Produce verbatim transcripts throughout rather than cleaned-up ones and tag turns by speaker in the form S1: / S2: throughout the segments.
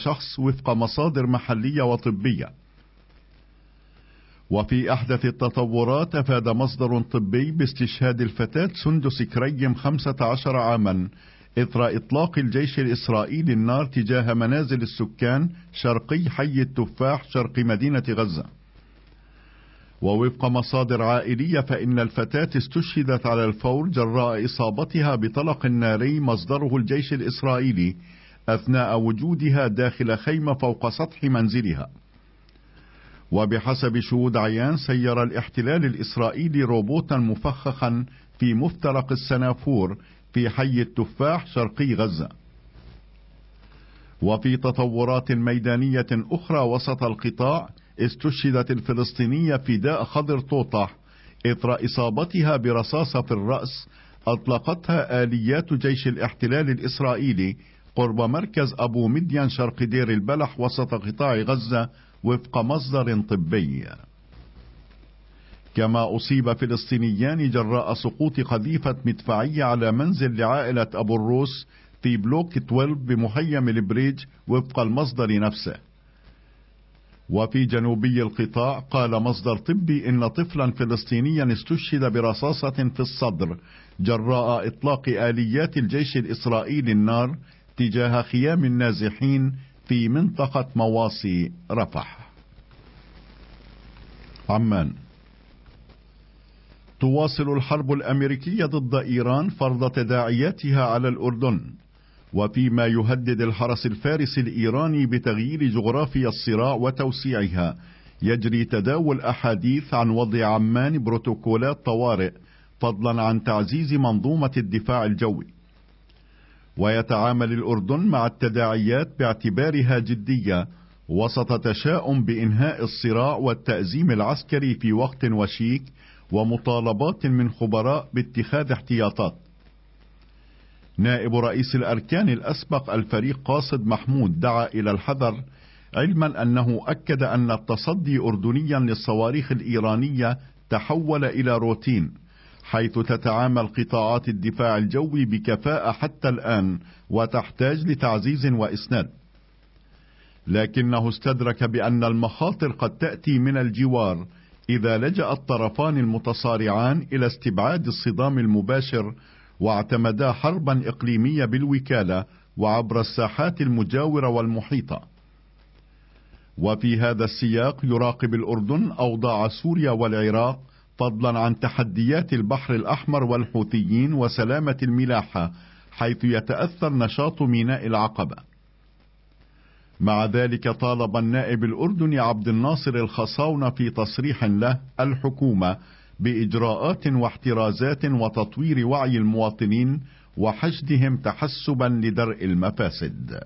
S1: شخص وفق مصادر محلية وطبية. وفي أحدث التطورات أفاد مصدر طبي باستشهاد الفتاة سندس كريم خمسة عشر عاما إثر إطلاق الجيش الإسرائيلي النار تجاه منازل السكان شرقي حي التفاح شرق مدينة غزة. ووفق مصادر عائلية فإن الفتاة استشهدت على الفور جراء إصابتها بطلق ناري مصدره الجيش الإسرائيلي أثناء وجودها داخل خيمة فوق سطح منزلها. وبحسب شهود عيان سير الاحتلال الإسرائيلي روبوتا مفخخا في مفترق السنافور في حي التفاح شرقي غزة. وفي تطورات ميدانية أخرى وسط القطاع استشهدت الفلسطينية فداء خضر طوطح إثر إصابتها برصاصة في الرأس أطلقتها آليات جيش الاحتلال الإسرائيلي قرب مركز أبو مدين شرق دير البلح وسط قطاع غزة وفق مصدر طبي. كما أصيب فلسطينيان جراء سقوط قذيفة مدفعية على منزل لعائلة أبو الروس في بلوك اثناشر بمخيم البريج وفق المصدر نفسه. وفي جنوبي القطاع قال مصدر طبي إن طفلا فلسطينيا استشهد برصاصة في الصدر جراء إطلاق آليات الجيش الإسرائيلي النار تجاه خيام النازحين في منطقة مواصي رفح. عمان. تواصل الحرب الأمريكية ضد إيران فرض تداعياتها على الأردن، وفيما يهدد الحرس الفارسي الإيراني بتغيير جغرافيا الصراع وتوسيعها يجري تداول أحاديث عن وضع عمان بروتوكولات طوارئ فضلا عن تعزيز منظومة الدفاع الجوي. ويتعامل الأردن مع التداعيات باعتبارها جدية وسط تشاؤم بإنهاء الصراع والتأزيم العسكري في وقت وشيك ومطالبات من خبراء باتخاذ احتياطات. نائب رئيس الأركان الأسبق الفريق قاصد محمود دعا إلى الحذر، علما أنه أكد أن التصدي أردنيا للصواريخ الإيرانية تحول إلى روتين، حيث تتعامل قطاعات الدفاع الجوي بكفاءة حتى الآن وتحتاج لتعزيز وإسناد. لكنه استدرك بأن المخاطر قد تأتي من الجوار إذا لجأ الطرفان المتصارعان إلى استبعاد الصدام المباشر واعتمدا حربا إقليمية بالوكالة وعبر الساحات المجاورة والمحيطة. وفي هذا السياق يراقب الأردن أوضاع سوريا والعراق فضلا عن تحديات البحر الأحمر والحوثيين وسلامة الملاحة، حيث يتأثر نشاط ميناء العقبة. مع ذلك طالب النائب الأردني عبد الناصر الخصاونة في تصريح له الحكومة بإجراءات واحترازات وتطوير وعي المواطنين وحشدهم تحسبا لدرء المفاسد.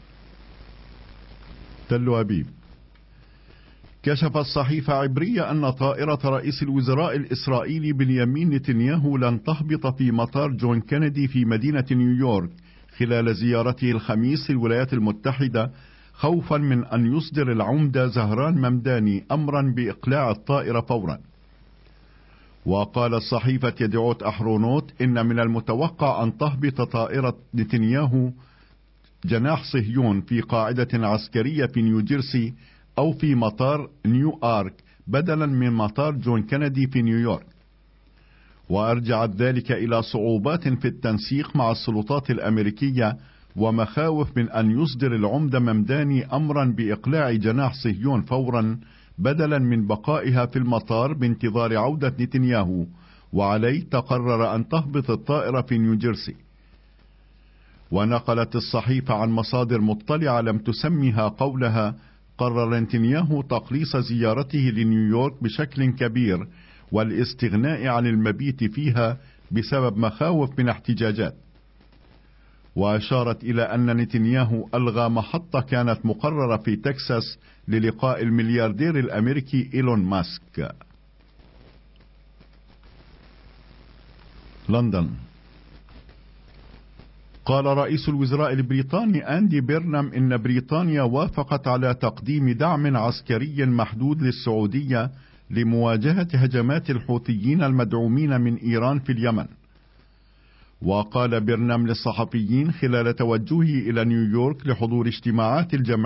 S1: تل أبيب. كشف الصحيفة عبرية أن طائرة رئيس الوزراء الإسرائيلي بنيامين نتنياهو لن تهبط في مطار جون كينيدي في مدينة نيويورك خلال زيارته الخميس للولايات المتحدة، خوفا من أن يصدر العمدة زهران ممداني أمرا بإقلاع الطائرة فورا. وقال الصحيفة يدعوت أحرونوت إن من المتوقع أن تهبط طائرة نتنياهو جناح صهيون في قاعدة عسكرية في نيوجيرسي أو في مطار نيو آرك بدلا من مطار جون كينيدي في نيويورك. وأرجعت ذلك إلى صعوبات في التنسيق مع السلطات الأمريكية ومخاوف من أن يصدر العمدة ممداني أمرا بإقلاع جناح صهيون فورا بدلا من بقائها في المطار بانتظار عودة نتنياهو، وعليه تقرر أن تهبط الطائرة في نيوجيرسي. ونقلت الصحيفة عن مصادر مطلعة لم تسمها قولها قرر نتنياهو تقليص زيارته لنيويورك بشكل كبير والاستغناء عن المبيت فيها بسبب مخاوف من احتجاجات. وأشارت إلى أن نتنياهو ألغى محطة كانت مقررة في تكساس للقاء الملياردير الأمريكي إيلون ماسك. لندن. قال رئيس الوزراء البريطاني أندي بيرنام إن بريطانيا وافقت على تقديم دعم عسكري محدود للسعودية لمواجهة هجمات الحوثيين المدعومين من إيران في اليمن. وقال بيرنام للصحفيين خلال توجهه إلى نيويورك لحضور اجتماعات الجمعية